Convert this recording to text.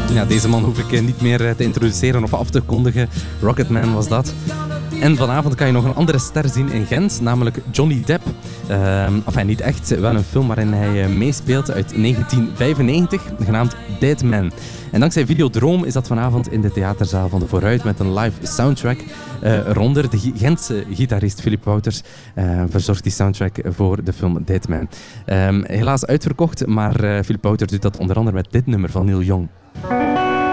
Ja, deze man hoef ik niet meer te introduceren of af te kondigen. Rocketman was dat. En vanavond kan je nog een andere ster zien in Gent, namelijk Johnny Depp. Enfin, niet echt, wel een film waarin hij meespeelt uit 1995, genaamd Dead Man. En dankzij Videodroom is dat vanavond in de theaterzaal van de Vooruit met een live soundtrack. Ronder de Gentse gitarist Philip Wouters verzorgt die soundtrack voor de film Dead Man. Helaas uitverkocht, maar Philip Wouters doet dat onder andere met dit nummer van Neil Young.